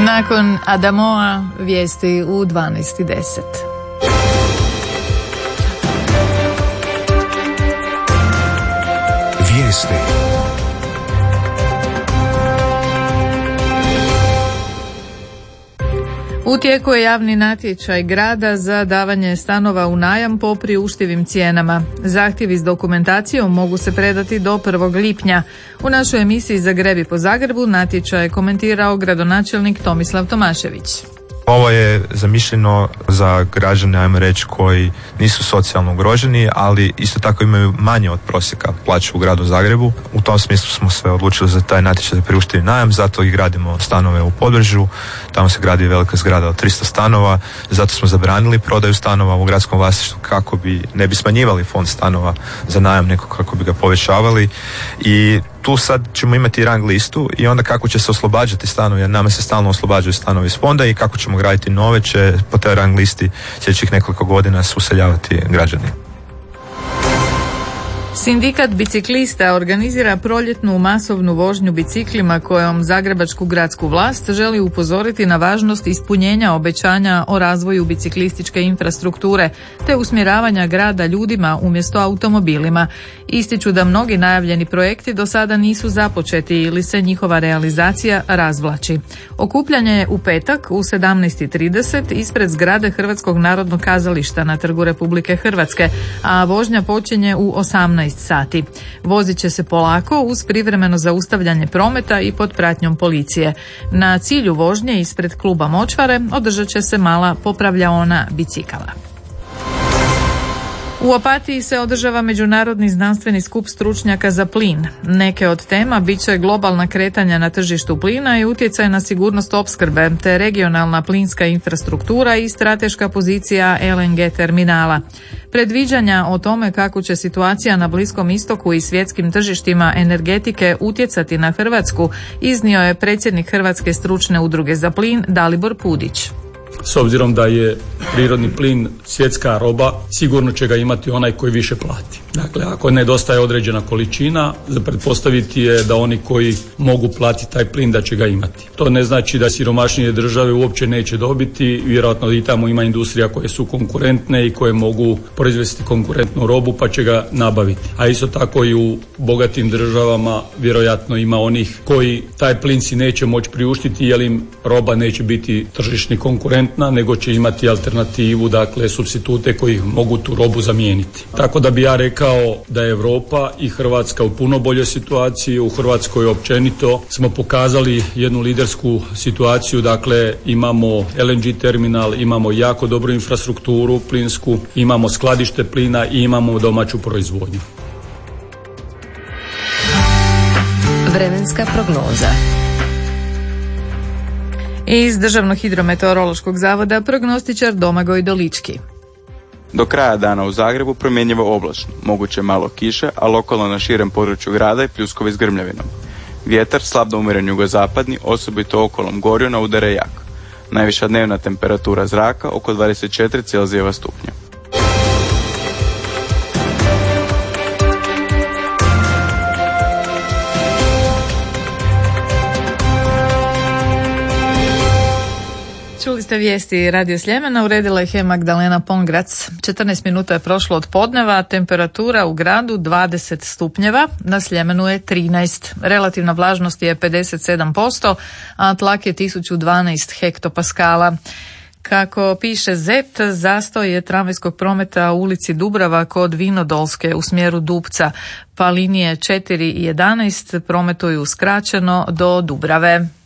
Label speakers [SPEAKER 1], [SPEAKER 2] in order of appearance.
[SPEAKER 1] Nakon Adamoa vijesti u 12:10.
[SPEAKER 2] Vijesti.
[SPEAKER 1] U tijeku je javni natječaj grada za davanje stanova u najam po priuštivim cijenama. Zahtjevi s dokumentacijom mogu se predati do 1. lipnja. U našoj emisiji Zagrebi po Zagrebu natječaj je komentirao gradonačelnik Tomislav Tomašević.
[SPEAKER 3] Ovo je zamišljeno za građane, ajmo reći, koji nisu socijalno ugroženi, ali isto tako imaju manje od prosjeka plaću u gradu Zagrebu. U tom smislu smo se odlučili za taj natječaj za priuštivi najam, zato i gradimo stanove u Podbrežju. Tamo se gradi velika zgrada od 300 stanova, zato smo zabranili prodaju stanova u gradskom vlasništvu kako ne bi smanjivali fond stanova za najam, nego kako bi ga povećavali. I tu sad ćemo imati rang listu i onda kako će se oslobađati stanovi, jer nama se stalno oslobađaju stanovi iz fonda, i kako ćemo graditi nove će po toj rang listi sljedećih nekoliko godina se useljavati građani.
[SPEAKER 1] Sindikat biciklista organizira proljetnu masovnu vožnju biciklima kojom zagrebačku gradsku vlast želi upozoriti na važnost ispunjenja obećanja o razvoju biciklističke infrastrukture te usmjeravanja grada ljudima umjesto automobilima. Ističu da mnogi najavljeni projekti do sada nisu započeti ili se njihova realizacija razvlači. Okupljanje je u petak u 17:30 ispred zgrade Hrvatskog narodnog kazališta na Trgu Republike Hrvatske, a vožnja počinje u 18 sati. Vozit će se polako uz privremeno zaustavljanje prometa i pod pratnjom policije. Na cilju vožnje ispred kluba Močvare održat će se mala popravljaona bicikala. U Opatiji se održava međunarodni znanstveni skup stručnjaka za plin. Neke od tema bit će globalna kretanja na tržištu plina i utjecaj na sigurnost opskrbe, te regionalna plinska infrastruktura i strateška pozicija LNG terminala. Predviđanja o tome kako će situacija na Bliskom istoku i svjetskim tržištima energetike utjecati na Hrvatsku iznio je predsjednik Hrvatske stručne udruge za plin Dalibor Pudić.
[SPEAKER 4] S obzirom da je prirodni plin svjetska roba, sigurno će ga imati onaj koji više plati. Dakle, ako nedostaje određena količina, za pretpostaviti je da oni koji mogu platiti taj plin da će ga imati. To ne znači da siromašnije države uopće neće dobiti, vjerojatno i tamo ima industrija koje su konkurentne i koje mogu proizvesti konkurentnu robu pa će ga nabaviti. A isto tako i u bogatim državama vjerojatno ima onih koji taj plin si neće moći priuštiti jer im roba neće biti tržišni konkurentna, nego će imati alternativu, dakle supstitute koji mogu tu robu zamijeniti. Tako da bi ja rekao da je Europa i Hrvatska u puno boljoj situaciji. U Hrvatskoj općenito smo pokazali jednu lidersku situaciju, dakle imamo LNG terminal, imamo jako dobru infrastrukturu plinsku, imamo skladište plina i imamo domaću proizvodnju.
[SPEAKER 5] Vremenska prognoza.
[SPEAKER 1] Iz Državnog hidrometeorološkog zavoda prognostičar Domagoj Dolički.
[SPEAKER 6] Do kraja dana u Zagrebu promjenjivo oblačno, moguće malo kiše, a lokalno na širem području grada i pljuskovi s grmljavinom. Vjetar slab do umjeren jugozapadni, osobito okolom Gorjuna udare jak. Najviša dnevna temperatura zraka oko 24 Celzijeva stupnja.
[SPEAKER 1] Čuli ste vijesti Radio Sljemena, uredila ih je Magdalena Pongrac. 14 minuta je prošlo od podneva, temperatura u gradu 20 stupnjeva, na Sljemenu je 13. Relativna vlažnost je 57%, a tlak je 1012 hektopaskala. Kako piše ZET, zastoj je tramvajskog prometa u ulici Dubrava kod Vinodolske u smjeru Dupca, pa linije 4 i 11 prometuju skraćeno do Dubrave.